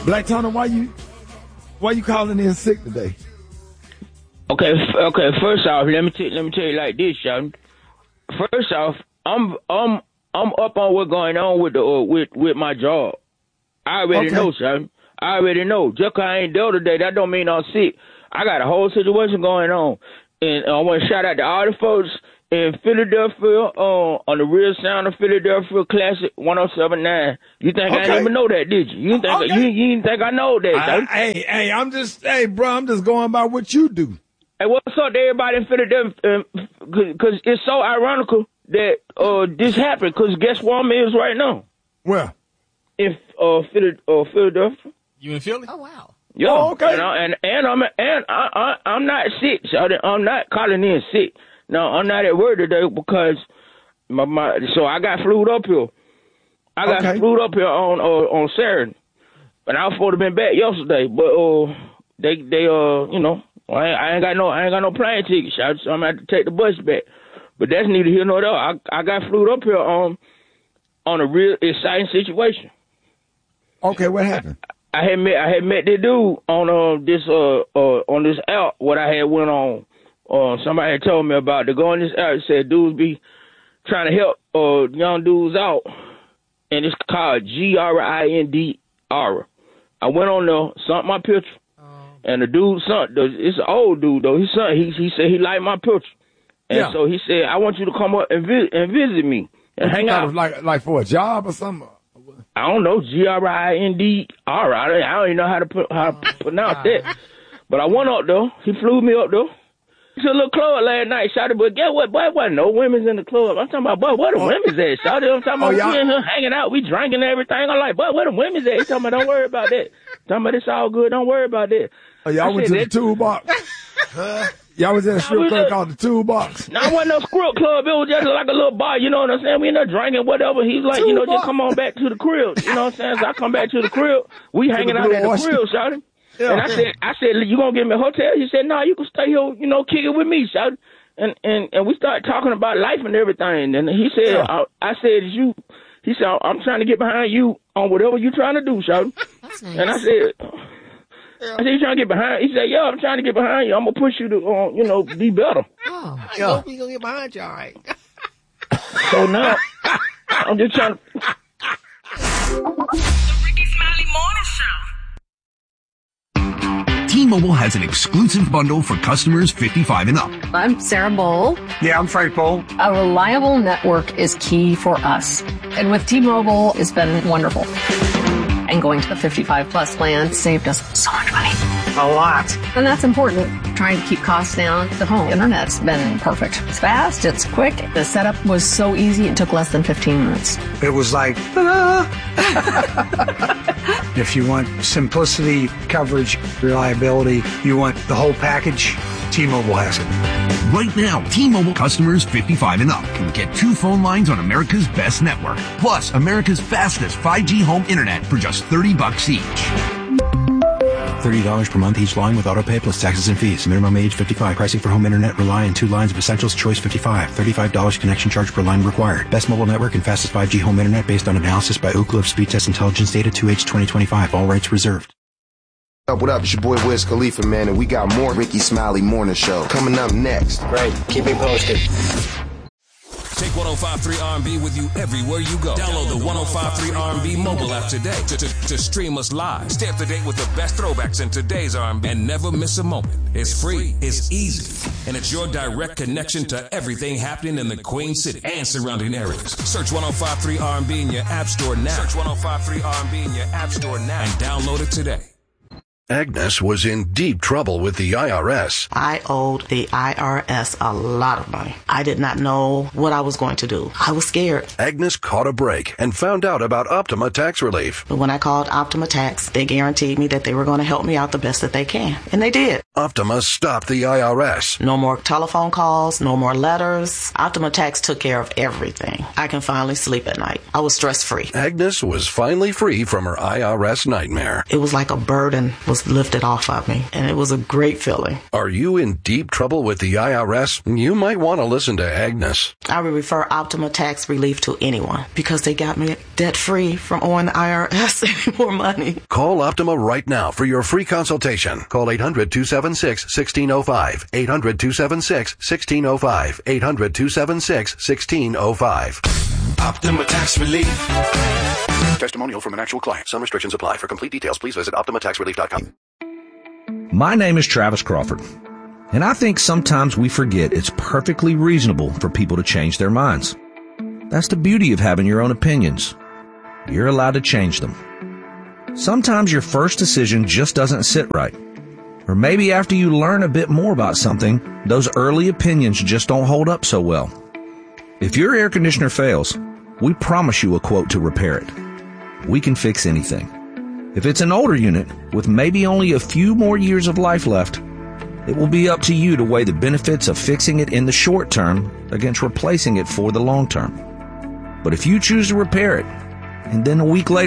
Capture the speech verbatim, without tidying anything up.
Black Tony, why you why you calling in sick today? Okay, okay. First off, let me t- let me tell you like this, y'all. First off, I'm I'm I'm up on what's going on with the uh, with with my job. I already Okay. know, son. I already know. Just 'cause I ain't there today, that don't mean I'm sick. I got a whole situation going on, and I want to shout out to all the folks in Philadelphia uh, on the Real Sound of Philadelphia Classic one oh seven point nine. You think I Okay. didn't even know that, did you? You think Okay. you, you didn't think I know that? I, son? hey, hey, I'm just, hey, bro, I'm just going by what you do. Hey, what's up to everybody in Philadelphia? Because it's so ironical that uh, this happened. Because guess where I'm is right now? Well, In uh, Phila- uh, Philadelphia. You in Philly? Oh, wow. Yeah. Oh, okay. And, I, and and I'm and I, I I'm not sick. So I'm not calling in sick. No, I'm not at work today because my, my so I got flued up here. I got Okay. flued up here on uh, on Saturday, and I was supposed to been back yesterday, but uh they they uh you know I ain't, I ain't got no I ain't got no plane tickets. I just, I'm gonna have to take the bus back. But that's neither here nor there. I I got flued up here on on a real exciting situation. okay, what happened? I had met I had met this dude on uh this uh uh on this app. What I had went on. Uh, somebody had told me about to go on this app. It said dudes be trying to help uh young dudes out, and it's called G R I N D R. I went on there, sent my picture, and the dude sent. It's an old dude though. He sent. He he said he liked my picture, and Yeah. so he said I want you to come up and visit and visit me and What hang you thought out. it was like, like for a job or something? I don't know, G R I N D R. I don't, I don't even know how to put, how to pronounce that. But I went up though. He flew me up though. To a little club last night, shouted, but guess what, boy? Wasn't no women's in the club. I'm talking about, boy, where the women's at? Shouted, I'm talking Oh, about, y'all- we in here hanging out, we drinking and everything. I'm like, boy, where the women's at? He talking about, don't worry about that. Talking about, it's all good, don't worry about that. Oh, y'all I went said to the that- toolbox? Y'all was in a strip we club just- called the toolbox? No, it wasn't no squirrel club. It was just like a little bar, you know what I'm saying? We in there drinking, whatever. He's like, you know, just come on back to the crib. You know what I'm saying? So I come back to the crib. We hanging out Blue at the Oyster. crib, shouted. Yeah. And I said, I said, you gonna give me a hotel? He said, no, you can stay here, you know, kick it with me, shouted. And, and, and we started talking about life and everything. And he said, Yeah. I, I said, you, he said, I'm trying to get behind you on whatever you're trying to do, shouted. That's nice. And I said, I said, you trying to get behind? He said, yeah, I'm trying to get behind you. I'm gonna push you to, uh, you know, be better. Oh, I hope we gonna get behind you, all right. So now, I'm just trying to. The Ricky Smiley Morning Show. T-Mobile has an exclusive bundle for customers fifty-five and up. I'm Sarah Bowl. Yeah, I'm Frank Bowl. A reliable network is key for us. And with T-Mobile, it's been wonderful. And going to the fifty-five plus plan saved us so much money. A lot. And that's important. Trying to keep costs down. The home internet's been perfect. It's fast, it's quick. The setup was so easy, it took less than fifteen minutes. It was like, ah. If you want simplicity, coverage, reliability, you want the whole package, T-Mobile has it. Right now, T-Mobile customers fifty-five and up can get two phone lines on America's best network, plus America's fastest five G home internet for just thirty bucks each. thirty dollars per month each line with autopay plus taxes and fees. Minimum age fifty-five. Pricing for home internet rely on two lines of Essentials Choice fifty-five. thirty-five dollars connection charge per line required. Best mobile network and fastest five G home internet based on analysis by Ookla of Speed Test Intelligence Data two H twenty twenty-five. All rights reserved. What up, what up? It's your boy Wiz Khalifa, man, and we got more Ricky Smiley Morning Show coming up next. Great. Keep me posted. Take one oh five point three R and B with you everywhere you go. Download the one oh five point three R and B mobile app today to, to, to stream us live. Stay up to date with the best throwbacks in today's R and B and never miss a moment. It's free, it's easy, and it's your direct connection to everything happening in the Queen City and surrounding areas. Search one oh five point three R and B in your app store now. Search one oh five point three R and B in your app store now and download it today. Agnes was in deep trouble with the I R S. I owed the I R S a lot of money. I did not know what I was going to do. I was scared. Agnes caught a break and found out about Optima Tax Relief. But when I called Optima Tax, they guaranteed me that they were going to help me out the best that they can. And they did. Optima stopped the I R S. No more telephone calls, no more letters. Optima Tax took care of everything. I can finally sleep at night. I was stress-free. Agnes was finally free from her I R S nightmare. It was like a burden was was lifted off of me, and it was a great feeling. Are you in deep trouble with the I R S? You might want to listen to Agnes. I would refer Optima Tax Relief to anyone because they got me debt-free from owing the I R S any more money. Call Optima right now for your free consultation. Call eight hundred, two seven six, one six zero five. eight hundred, two seven six, one six zero five. eight hundred, two seven six, one six zero five. Optima Tax Relief. Testimonial from an actual client. Some restrictions apply. For complete details, please visit optima tax relief dot com. My name is Travis Crawford, and I think sometimes we forget it's perfectly reasonable for people to change their minds. That's the beauty of having your own opinions. You're allowed to change them. Sometimes your first decision just doesn't sit right. Or maybe after you learn a bit more about something, those early opinions just don't hold up so well. If your air conditioner fails, we promise you a quote to repair it. We can fix anything. If it's an older unit with maybe only a few more years of life left, it will be up to you to weigh the benefits of fixing it in the short term against replacing it for the long term. But if you choose to repair it, and then a week later